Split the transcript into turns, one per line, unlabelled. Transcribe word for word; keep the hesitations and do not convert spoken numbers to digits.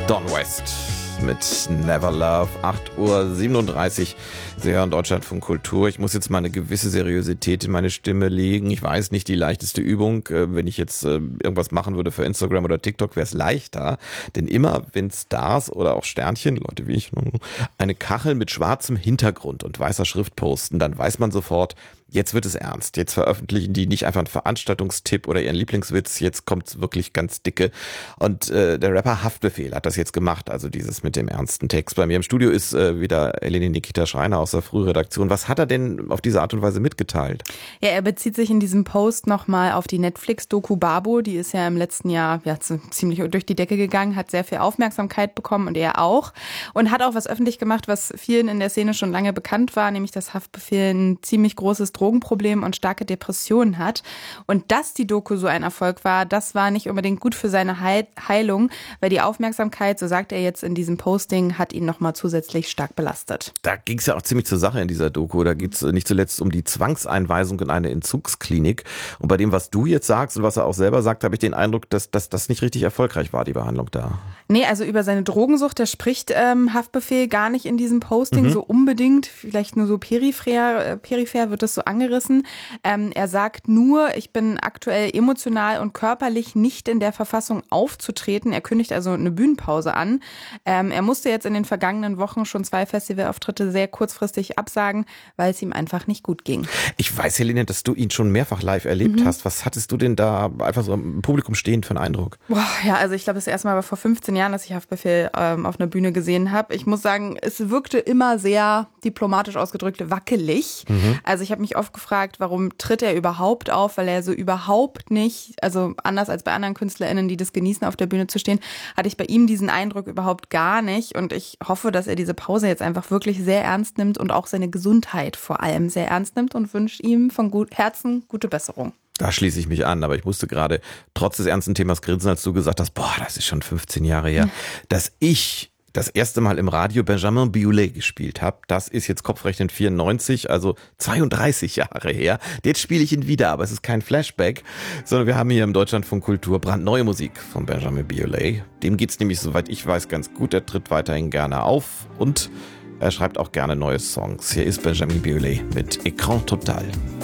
Don West mit Never Love, acht Uhr siebenunddreißig. Sie hören Deutschlandfunk Kultur. Ich muss jetzt mal eine gewisse Seriosität in meine Stimme legen. Ich weiß, nicht die leichteste Übung. Wenn ich jetzt irgendwas machen würde für Instagram oder TikTok, wäre es leichter. Denn immer, wenn Stars oder auch Sternchen, Leute wie ich, eine Kachel mit schwarzem Hintergrund und weißer Schrift posten, dann weiß man sofort, jetzt wird es ernst. Jetzt veröffentlichen die nicht einfach einen Veranstaltungstipp oder ihren Lieblingswitz. Jetzt kommt's wirklich ganz dicke. Und äh, der Rapper Haftbefehl hat das jetzt gemacht. Also dieses mit dem ernsten Text. Bei mir im Studio ist äh, wieder Eleni Nikita Schreiner aus der Frühredaktion. Was hat er denn auf diese Art und Weise mitgeteilt?
Ja, er bezieht sich in diesem Post nochmal auf die Netflix-Doku Babo. Die ist ja im letzten Jahr ja, ziemlich durch die Decke gegangen, hat sehr viel Aufmerksamkeit bekommen und er auch. Und hat auch was öffentlich gemacht, was vielen in der Szene schon lange bekannt war, nämlich dass Haftbefehl ein ziemlich großes Drogenproblem und starke Depressionen hat. Und dass die Doku so ein Erfolg war, das war nicht unbedingt gut für seine Heilung, weil die Aufmerksamkeit, so sagt er jetzt in diesem Posting, hat ihn nochmal zusätzlich stark belastet.
Da ging es ja auch ziemlich zur Sache in dieser Doku. Da geht es nicht zuletzt um die Zwangseinweisung in eine Entzugsklinik. Und bei dem, was du jetzt sagst und was er auch selber sagt, habe ich den Eindruck, dass das nicht richtig erfolgreich war, die Behandlung da.
Nee, also über seine Drogensucht, da spricht ähm, Haftbefehl gar nicht in diesem Posting
Mhm.
so unbedingt, vielleicht nur so peripher, äh, peripher wird das so angerissen. Ähm, er sagt nur, ich bin aktuell emotional und körperlich nicht in der Verfassung aufzutreten. Er kündigt also eine Bühnenpause an. Ähm, er musste jetzt in den vergangenen Wochen schon zwei Festivalauftritte sehr kurzfristig absagen, weil es ihm einfach nicht gut ging.
Ich weiß, Helene, dass du ihn schon mehrfach live erlebt
Mhm.
hast. Was hattest du denn da einfach so im Publikum stehend für einen Eindruck?
Boah, ja, also ich glaube, das erste Mal war vor fünfzehn Jahren, dass ich Haftbefehl ähm, auf einer Bühne gesehen habe. Ich muss sagen, es wirkte immer sehr diplomatisch ausgedrückt wackelig.
Mhm.
Also ich habe mich oft gefragt, warum tritt er überhaupt auf, weil er so überhaupt nicht, also anders als bei anderen KünstlerInnen, die das genießen, auf der Bühne zu stehen, hatte ich bei ihm diesen Eindruck überhaupt gar nicht. Und ich hoffe, dass er diese Pause jetzt einfach wirklich sehr ernst nimmt und auch seine Gesundheit vor allem sehr ernst nimmt und wünsche ihm von gut Herzen gute Besserung.
Da schließe ich mich an, aber ich musste gerade trotz des ernsten Themas grinsen, als du gesagt hast, boah, das ist schon fünfzehn Jahre her, mhm. dass ich das erste Mal im Radio Benjamin Biolay gespielt habe. Das ist jetzt kopfrechnend vierundneunzig, also zweiunddreißig Jahre her. Jetzt spiele ich ihn wieder, aber es ist kein Flashback, sondern wir haben hier im Deutschlandfunk Kultur brandneue Musik von Benjamin Biolay. Dem geht's nämlich, soweit ich weiß, ganz gut. Er tritt weiterhin gerne auf und er schreibt auch gerne neue Songs. Hier ist Benjamin Biolay mit Écran Total.